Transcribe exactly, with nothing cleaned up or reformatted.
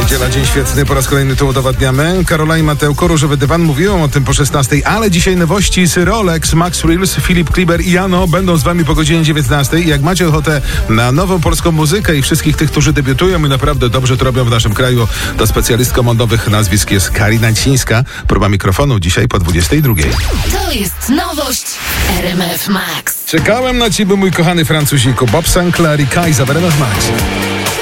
Niedziela, dzień świetny, po raz kolejny to udowadniamy. Karola i Mateuko, Różowy Dywan, mówiłem o tym po szesnastej, ale dzisiaj nowości z Rolex, Max Reels, Filip Kliber i Jano będą z wami po godzinie dziewiętnastej. Jak macie ochotę na nową polską muzykę i wszystkich tych, którzy debiutują i naprawdę dobrze to robią w naszym kraju, to specjalistką od nowych nazwisk jest Karina Cińska. Próba mikrofonu dzisiaj po dwudziestej drugiej. To jest nowość R M F Max. Czekałem na ciebie, mój kochany Francuziku. Bob Sinclair i Kajza w R M F Max.